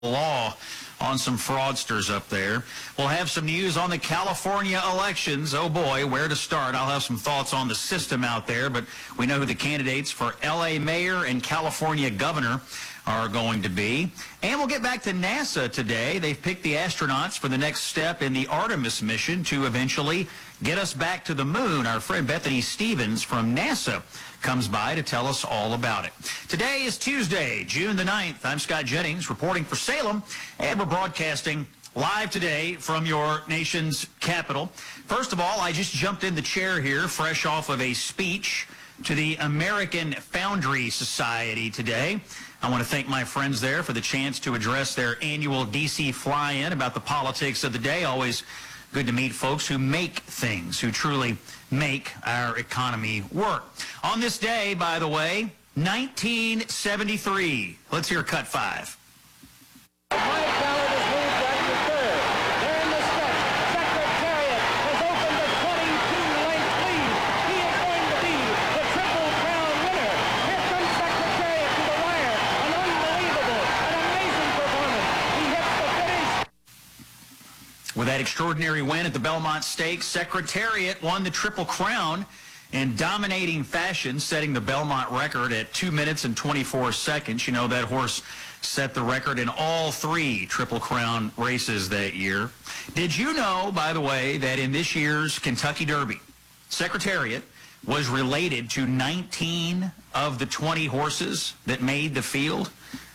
law on some fraudsters up there. We'll have some news on the California elections. Oh boy, where to start? I'll have some thoughts on the system out there, but we know who the candidates for LA mayor and California governor are going to be. And we'll get back to NASA today. They've picked the astronauts for the next step in the Artemis mission to eventually get us back to the moon. Our friend Bethany Stevens from NASA comes by to tell us all about it. Today is Tuesday, June the 9th. I'm Scott Jennings reporting for Salem, and we're broadcasting live today from your nation's capital. First of all, I just jumped in the chair here, fresh off of a speech to the American Foundry Society today. I want to thank my friends there for the chance to address their annual D.C. fly-in about the politics of the day. Always good to meet folks who make things, who truly make our economy work. On this day, by the way, 1973. Let's hear cut 5. With that extraordinary win at the Belmont Stakes, Secretariat won the Triple Crown in dominating fashion, setting the Belmont record at 2 minutes and 24 seconds. You know, that horse set the record in all 3 Triple Crown races that year. Did you know, by the way, that in this year's Kentucky Derby, Secretariat was related to 19 of the 20 horses that made the field?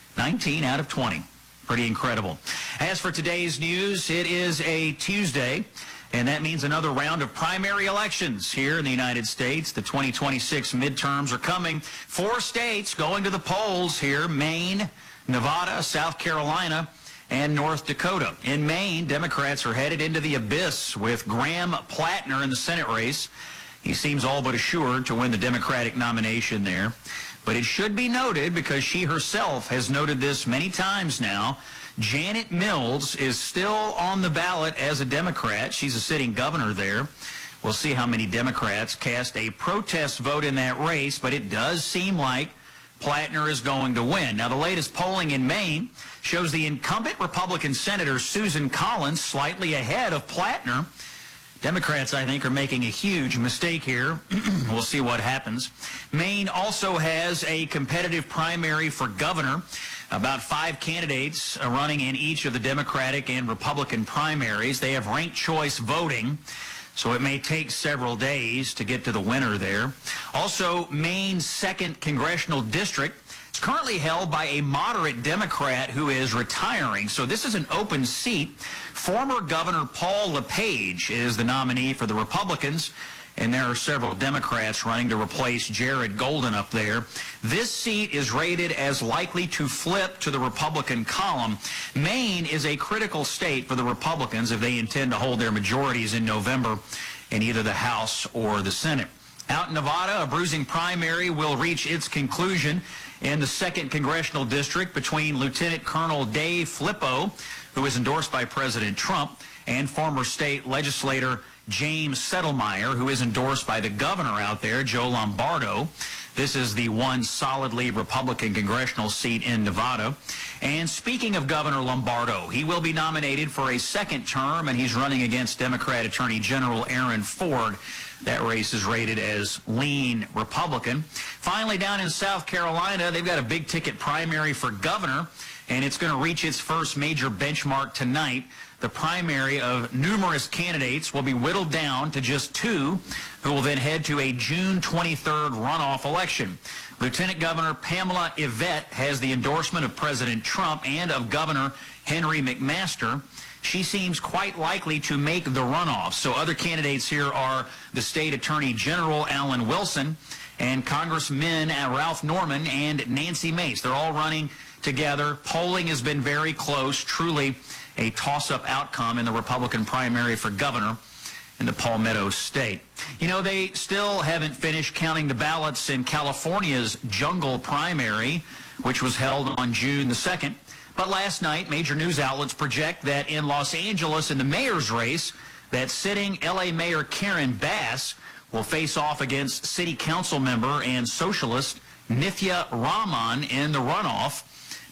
19 out of 20. Pretty incredible. As for today's news, it is a Tuesday, and that means another round of primary elections here in the United States. The 2026 midterms are coming. 4 states going to the polls here: Maine, Nevada, South Carolina, and North Dakota. In Maine, Democrats are headed into the abyss with Graham Plattner in the Senate race. He seems all but assured to win the Democratic nomination there. But it should be noted, because she herself has noted this many times now, Janet Mills is still on the ballot as a Democrat. She's a sitting governor there. We'll see how many Democrats cast a protest vote in that race, but it does seem like Plattner is going to win. Now, the latest polling in Maine shows the incumbent Republican Senator Susan Collins slightly ahead of Plattner. Democrats, I think, are making a huge mistake here. We'll see what happens. Maine also has a competitive primary for governor. About 5 candidates are running in each of the Democratic and Republican primaries. They have ranked choice voting, so it may take several days to get to the winner there. Also, Maine's 2nd congressional district is currently held by a moderate Democrat who is retiring, so this is an open seat. Former Governor Paul LePage is the nominee for the Republicans, and there are several Democrats running to replace Jared Golden up there. This seat is rated as likely to flip to the Republican column. Maine is a critical state for the Republicans if they intend to hold their majorities in November in either the House or the Senate. Out in Nevada, a bruising primary will reach its conclusion in the 2nd congressional district between Lieutenant Colonel Dave Flippo, who is endorsed by President Trump, and former state legislator James Settlemyre, who is endorsed by the governor out there, Joe Lombardo. This is the one solidly Republican congressional seat in Nevada. And speaking of Governor Lombardo, he will be nominated for a 2nd term, and he's running against Democrat Attorney General Aaron Ford. That race is rated as lean Republican. Finally, down in South Carolina, they've got a big ticket primary for governor, and it's going to reach its first major benchmark tonight. The primary of numerous candidates will be whittled down to just 2, who will then head to a June 23rd runoff election. Lieutenant Governor Pamela Yvette has the endorsement of President Trump and of Governor Henry McMaster. She seems quite likely to make the runoff. So other candidates here are the State Attorney General Alan Wilson and Congressmen Ralph Norman and Nancy Mace. They're all running together. Polling has been very close, truly a toss-up outcome in the Republican primary for governor in the Palmetto State. You know, they still haven't finished counting the ballots in California's jungle primary, which was held on June the 2nd. But last night, major news outlets project that in Los Angeles, in the mayor's race, that sitting L.A. Mayor Karen Bass will face off against city council member and socialist Nithya Raman in the runoff.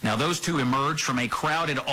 Now, those two emerged from a crowded